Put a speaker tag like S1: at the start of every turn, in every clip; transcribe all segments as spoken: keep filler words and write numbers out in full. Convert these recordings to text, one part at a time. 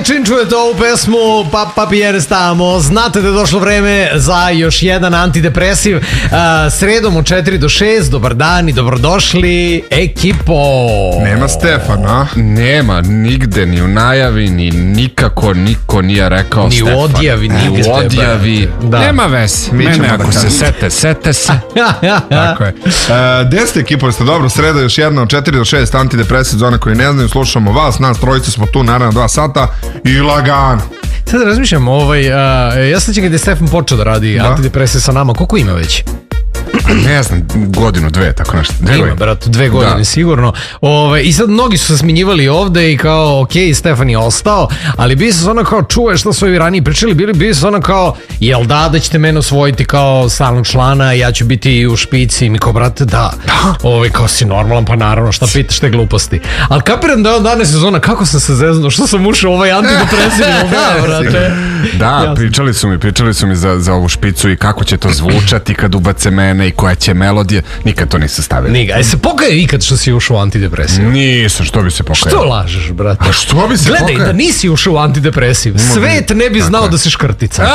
S1: čim čujete ovu pesmu pa, Papijere stavamo, znate da je došlo vreme za još jedan antidepresiv. uh, Sredom od četiri do šest. Dobar dan i dobrodošli, ekipo.
S2: Nema Stefana.
S3: Nema, nigde, ni u najavi, ni nikako niko nije rekao
S1: ni
S3: Stefan.
S1: Ni u odjavi,
S3: ni u odjavi.
S1: Da.
S3: Nema ves. Mene ako se sete, sete se.
S2: Tako je. Uh, Gde ste, ekipo, ste dobro? Sreda još jedna od četiri do šest antidepresiv za one koji ne znaju. Slušamo vas, nas trojice smo tu naravno dva sata i lagano.
S1: Sad razmišljam, ovaj, uh, ja sad će kada je Stefan počeo da radi da? antidepresiv sa nama, koliko ima već?
S3: Ne znam, godinu, dve, tako nešto. Dve
S1: Ima, brat, dve godine da. sigurno. Ove, I sad mnogi su se smenjivali ovde i kao, ok, Stefan je ostao, ali bili su ono kao, čuje što su ovi ranije pričali, bili, bili su ono kao, jel da, da ćete mene osvojiti kao stalnog člana, ja ću biti u špici, mi kao, brate, da. da. Ove, kao si normalan, pa naravno, šta pitaš te gluposti. Ali kapiram da je on danas sezona, kako sam se zeznuo, što sam ušao u ovaj antidepresiv, da, brate.
S3: Da, pričali su mi, pričali su mi za, za ovu špicu i kako će to zvučati kad ubace mene i koja će melodije, nikad to nisu stavili.
S1: Niga, je se pokajao ikad što si ušao u antidepresiv?
S3: Nisam, što bi se pokajao?
S1: Što lažeš, brate?
S3: A što bi se
S1: Gledaj,
S3: pokajao?
S1: Da nisi ušao u antidepresiv, svet ne bi znao da si škrtica.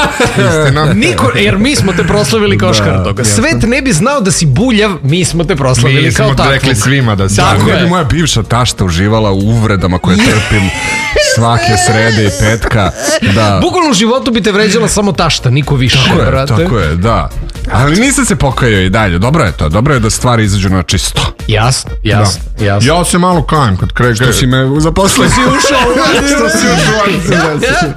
S1: Niko, jer mi smo te proslavili kao škrtog. Svet ne bi znao da si buljav, mi smo te proslavili kao takvog.
S2: Mi smo rekli svima da si.
S3: Tako je. Moja bivša tašta uživala u uvredama koje trpim svake srede i petka. Da.
S1: Bukvalno u životu bi te vređala samo tašta, niko više,
S3: tako je,
S1: brate.
S3: Tako je, da. Ali nisam se pokajao i dalje. Dobro je to, dobro je da stvari izađu na čisto.
S1: Jasno, jasno,
S2: da.
S1: jasno.
S2: Ja se malo kajem kad krege.
S3: Što si me zaposlio?
S1: Što si ušao?
S2: Što si ušao?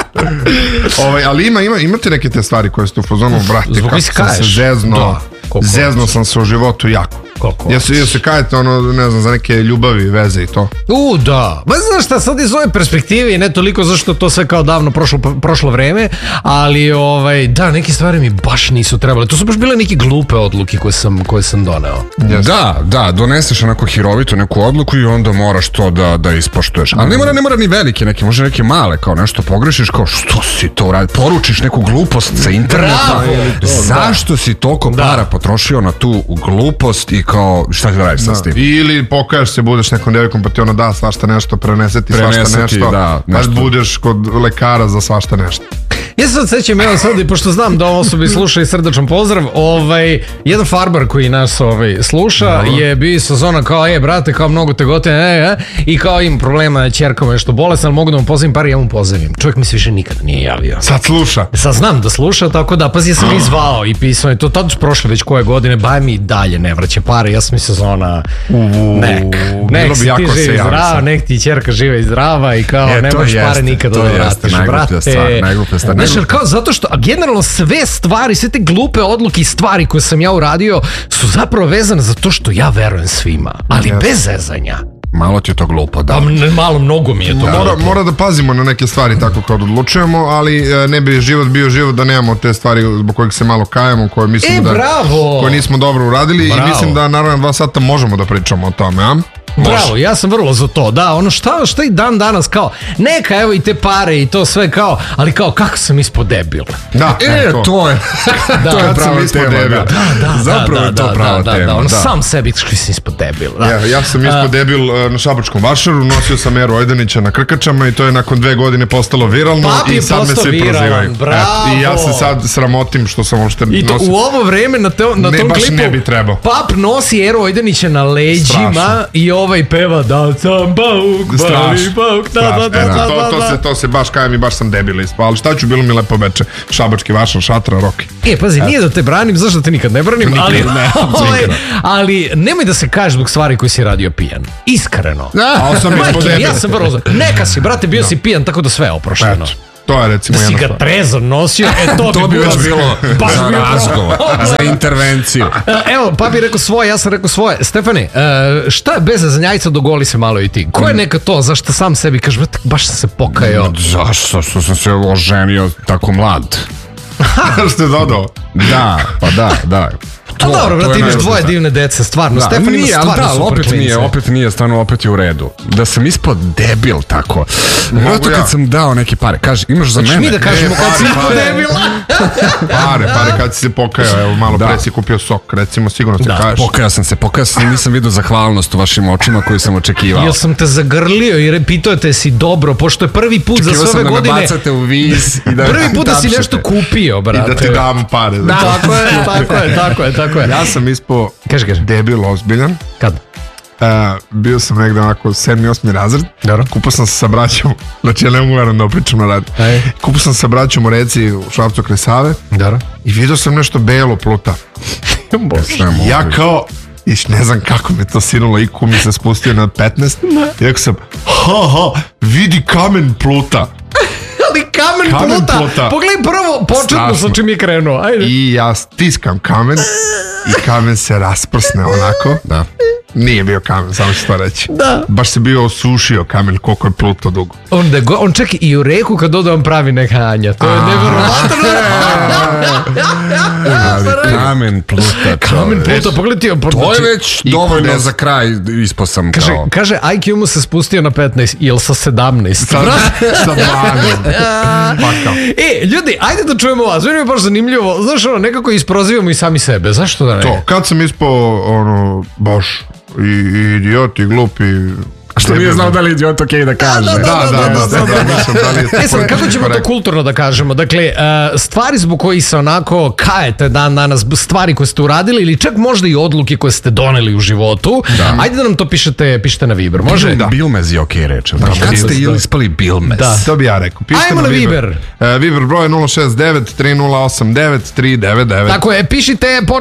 S2: Ovaj, ali ima, ima, imate neke te stvari koje ste u fazonu, brate, kako sam se zezno, zezno sam se u životu jako.
S1: Koliko?
S2: Ja se, ja se kajete, ono, ne znam, za neke ljubavi, veze i to.
S1: U, da. Ba, znaš šta, sad iz ove perspektive i ne toliko zašto to sve kao davno prošlo, prošlo vreme, ali, ovaj, da, neke stvari mi baš nisu trebale. To su baš bile neke glupe odluke koje sam, koje sam doneo.
S3: Yes. Da, da, doneseš onako hirovitu neku odluku i onda moraš to da, da ispoštuješ. Ali ne mora, ne mora ni velike neke, može neke male, kao nešto pogrešiš, kao što si to uradio, poručiš neku glupost sa interneta.
S1: To,
S3: zašto
S1: da.
S3: si toliko para da. potrošio na tu glupost i kao šta ti da radiš sad s tim?
S2: Ili pokaješ se, budeš nekom devojkom pa ti ono da svašta nešto, preneseti svašta nešto,
S3: da,
S2: nešto. Pa budeš kod lekara za svašta nešto.
S1: Ja se sad sećam, evo sad, i pošto znam da ovo osobi sluša i srdačan pozdrav, ovaj, jedan farbar koji nas ovaj, sluša no. je bio sezona kao, e, brate, kao mnogo te gote, e, e, i kao im problema, ćerka mu je što bolesna, ali mogu da mu pozivim par i ja mu pozivim. Čovjek mi se više nikada nije javio.
S2: Sad sluša.
S1: Sad znam da sluša, tako da, pazi, ja sam i zvao i pisao, i to tad prošle već koje godine, baj mi dalje ne vraća pare, ja sam mi sezona, nek, nek si ti živi i zdrava, nek ti ćerka živa i zdrava i kao,
S3: e,
S1: ne možeš pare nikada da vratiš, brate. Znaš, kao, zato što, a generalno sve stvari, sve te glupe odluke i stvari koje sam ja uradio su zapravo vezane za to što ja verujem svima, ali yes. bez zezanja.
S3: Malo ti je to glupo, da.
S1: A, malo, mnogo mi je to
S2: da.
S1: Mora,
S2: mora da pazimo na neke stvari tako kad odlučujemo, ali ne bi život bio život da nemamo te stvari zbog kojih se malo kajemo, koje mislimo
S1: e,
S2: da
S1: bravo.
S2: koje nismo dobro uradili. Bravo. I mislim da naravno dva sata možemo da pričamo o tome, a?
S1: Može. Bravo, ja sam vrlo za to, da, ono šta, šta i dan danas kao, neka evo i te pare i to sve kao, ali kao kako sam ispod debil.
S2: Da,
S3: e, to, to je,
S1: da,
S3: to je prava tema,
S2: debil.
S3: Da,
S1: da, da,
S3: zapravo
S1: da,
S3: je to
S1: da,
S3: prava
S1: da,
S3: tema.
S1: Da, ono
S3: da.
S1: sam sebi što sam ispod debil. Da.
S2: Ja, ja sam ispod debil na Šabačkom vašaru, nosio sam Eru Ojdanića na krkačama i to je nakon dve godine postalo viralno.
S1: Pap
S2: i sad me svi
S1: viralan,
S2: prozivaju.
S1: bravo.
S2: I ja se sad sramotim što sam uopšte
S1: I to
S2: nosio.
S1: u ovo vreme na, te, na
S2: ne,
S1: tom
S2: baš
S1: klipu
S2: ne bi trebao.
S1: Pap nosi Eru Ojdanića na leđima. Strašno. I ovaj peva da sam bauk, bali bauk, da, da, da, da,
S2: to, to, se, to se baš kajem i baš sam debil ispao, ali šta ću, bilo mi lepo veče, Šabački vašar, šatra, Roki.
S1: E, pazi, nije da te branim, zašto te nikad ne branim, nikad, ali,
S2: ne,
S1: ovaj, ali nemoj da se kažeš zbog stvari koje si radio pijan. Iskreno.
S2: A sam ispod debil.
S1: Ja sam vrlo, neka si, brate, bio no. si pijan, tako da sve je oprošteno.
S2: Eto. To je recimo
S1: da si ga trezor nosio, e to,
S3: to bi već bilo
S1: baš
S3: za razgovor, za intervenciju.
S1: Evo, pa bi rekao svoje, ja sam rekao svoje. Stefane, šta je bez zanjajca, dogoli se malo i ti? Ko je neka to, zašto sam sebi kažeš, baš sam se pokajao?
S3: Zašto? Što sam se oženio tako mlad.
S2: Što je dodao?
S3: Da, pa da, da. to.
S1: A dobro, brate, imaš dvoje divne dece, stvarno.
S3: Da,
S1: Stefan ima
S3: nije, ali
S1: stvarno
S3: da,
S1: super
S3: opet
S1: klince.
S3: nije, opet nije, stvarno opet je u redu. Da sam ispod debil tako. Vjerojatno
S2: ja.
S3: kad sam dao neke pare, kaži, imaš za mene?
S1: Mi da kažemo
S2: E,
S1: kad si
S2: pare,
S1: ispod
S2: pare.
S1: debila.
S2: Pare, pare, kad si se pokajao, evo malo
S3: Da.
S2: pre si kupio sok, recimo, sigurno se
S1: Da,
S2: kažeš.
S3: Pokajao sam se, pokajao sam se, nisam vidio zahvalnost u vašim očima koju sam očekivao.
S1: Jel sam te zagrlio i pitao te si dobro, pošto je prvi put za
S3: Očekivao
S1: sve
S3: sam
S1: ove
S3: da me
S1: godine.
S3: bacate u vis i da
S1: Prvi put da si
S3: tapšete.
S1: nešto kupio,
S2: I
S1: brate.
S2: da ti dam pare.
S1: Da, tako je, tako je, tako je, tako je.
S2: Ja sam ispao
S1: Kaži, kaži.
S2: debil ozbiljan.
S1: Kad?
S2: Uh, bio sam negde onako sedmi, osmi razred.
S1: Dobro.
S2: Kupao sam se sa braćom, znači ja ne mogu verujem da opričam na radi.
S1: Aj.
S2: Kupao sam se sa braćom u reci u Šapcu kraj Save
S1: Dobro.
S2: i vidio sam nešto belo pluta.
S3: Sve mogu.
S2: Ja kao, iš ne znam kako me to sinulo, I Q mi se spustio na petnaest. I rekao sam, ha ha, vidi kamen pluta.
S1: Ali kamen,
S2: Kamen
S1: pluta.
S2: pluta.
S1: Pogledaj prvo početno sa
S2: Strašno.
S1: čim je krenuo. Ajde.
S2: I ja stiskam kamen i kamen se rasprsne onako.
S3: Da.
S2: Nije bio kamen, samo ću to reći.
S1: Da.
S2: Baš se bio osušio kamen koliko je pluto dugo.
S1: On, da go, on čak i u reku kad ode on pravi neka Anja. To je nevjerovatno.
S3: Ali kamen pluta.
S1: Kamen
S3: čoveč.
S1: pluta, pogledaj ti.
S3: To je već
S2: I
S3: dovoljno
S2: kod-
S3: za kraj, ispao sam
S1: Kaže,
S3: kao...
S1: kaže, I Q mu se spustio na petnaest, jel sa sedamnaest?
S2: Sa, sa dvanaest. Pa kao.
S1: E, ljudi, ajde da čujemo vas. Meni je baš zanimljivo. Znaš, ono, nekako isprozivamo i sami sebe. Zašto da ne?
S2: To, kad sam ispao, ono, baš, i, i idiot, i glup, i...
S3: Što nije znao da li je idiot okej da kaže.
S2: Da, da, da, da, da, da, nisam, da li je
S1: E sad, kako
S2: politički
S1: ćemo to
S2: korektno.
S1: kulturno da kažemo? Dakle, uh, stvari zbog kojih se onako kajete dan danas, stvari koje ste uradili ili čak možda i odluke koje ste doneli u životu, ajde da nam to pišete, pišete na Viber, može?
S3: Da. Bilmez je okej reč. Da, kad
S1: Bilmez,
S3: ste
S1: da.
S3: ili ispali Bilmez?
S1: Da.
S2: To bi ja rekao. Pišite
S1: Ajmo na Viber.
S2: Uh, Viber broj je nula šest devet tri nula osam devet tri devet devet.
S1: Tako je, pišite,